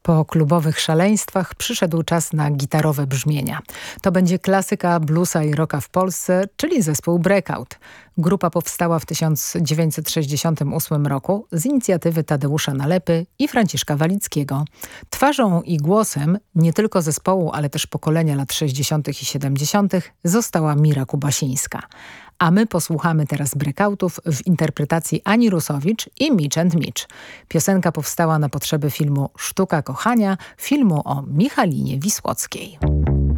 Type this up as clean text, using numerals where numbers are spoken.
Po klubowych szaleństwach przyszedł czas na gitarowe brzmienia. To będzie klasyka bluesa i rocka w Polsce, czyli zespół Breakout. Grupa powstała w 1968 roku z inicjatywy Tadeusza Nalepy i Franciszka Walickiego. Twarzą i głosem nie tylko zespołu, ale też pokolenia lat 60. i 70. została Mira Kubasińska. A my posłuchamy teraz Breakoutów w interpretacji Ani Rusowicz i Mitch and Mitch. Piosenka powstała na potrzeby filmu Sztuka kochania, filmu o Michalinie Wisłockiej.